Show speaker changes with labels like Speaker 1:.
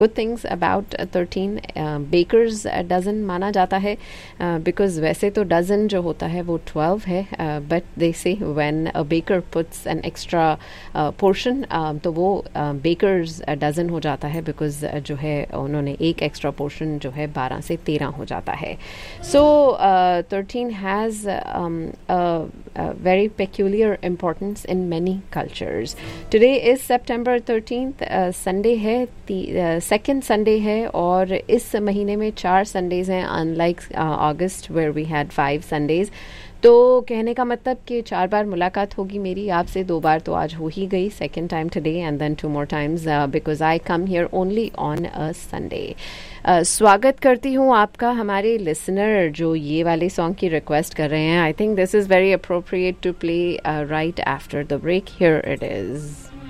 Speaker 1: Good things about 13 bakers dozen माना जाता है बिकॉज वैसे तो डजन जो होता है वो 12 है बट दे से when a baker puts an extra portion तो वो बेकर्स डजन हो जाता है बिकॉज जो है उन्होंने एक एक्स्ट्रा पोर्शन जो है 12 से 13 हो जाता है सो 13 has very peculiar importance in many cultures. Today is September 13th, Sunday है, second Sunday है और इस महीने में 4 Sundays हैं unlike August where we had 5 Sundays. तो कहने का मतलब कि 4 बार मुलाकात होगी मेरी आपसे, 2 बार तो आज हो ही गई, second time today and then 2 more times because I come here only on a Sunday. स्वागत करती हूँ आपका हमारे लिसनर जो ये वाले सॉन्ग की रिक्वेस्ट कर रहे हैं. I think this is very appropriate to play right after the break. Here it is.